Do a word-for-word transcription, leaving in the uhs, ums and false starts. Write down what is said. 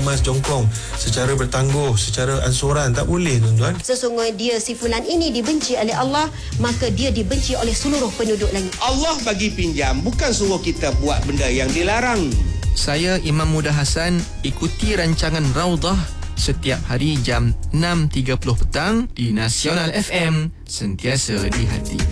mengemas jongkong secara bertangguh, secara ansuran. Tak boleh, tuan-tuan. Sesungguhnya dia si fulan ini dibenci oleh Allah, maka dia dibenci oleh seluruh penduduk langit. Allah bagi pinjam, bukan suruh kita buat benda yang dilarang. Saya Imam Muda Hassan, ikuti rancangan Raudah setiap hari jam enam tiga puluh petang di Nasional F M, sentiasa di hati.